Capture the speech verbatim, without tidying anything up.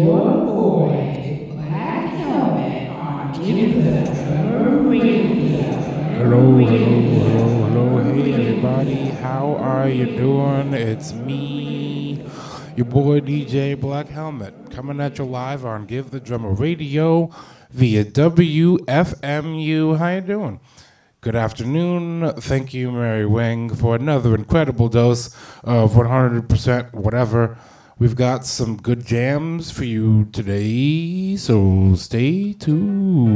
your boy, Black Helmet, on Give the Drummer Radio. Hello, hello, hello, hello. Hey, everybody. How are you doing? It's me, your boy D J Black Helmet, coming at you live on Give the Drummer Radio via W F M U. How you doing? Good afternoon. Thank you, Mary Wing, for another incredible dose of one hundred percent whatever. We've got some good jams for you today, so stay tuned.